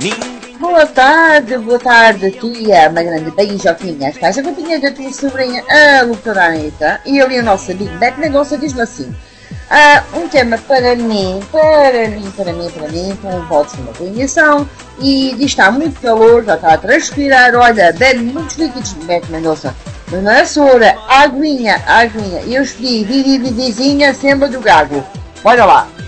Boa tarde, tia, uma grande beijoquinha. Estás a companhia da tua sobrinha, a doutora Anitta, e eu e o nosso amigo Beto Mendonça diz-me assim: um tema para mim, com um voto de uma premiação, e diz está muito calor, já está a transpirar, olha, bebe muitos líquidos, Beto Mendonça, mas não é sora, aguinha, e eu escolhi vizinha, sempre do gago. Bora lá.